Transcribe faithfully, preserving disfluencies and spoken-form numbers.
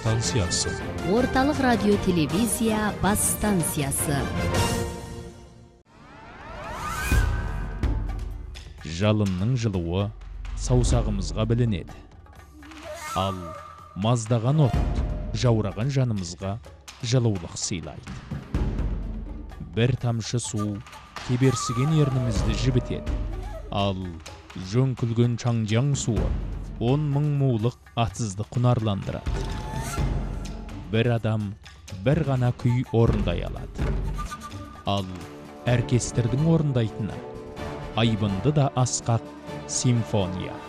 станциясы. Орталық радио телевизия бас станциясы. Жалынның жылуы саусағымызға білінеді. Ал маздаған от жаураған жанымызға жылулық сыйлайды. Бір тамшы су кеберсіген ернімізді жібітеді. Ал жөңкілген чаңжаң суы он мың мулық атсызды құнарландырады. Бір адам бір ғана күй орындай алады. Ал оркестрдің орындайтыны айбынды да асқақ симфония.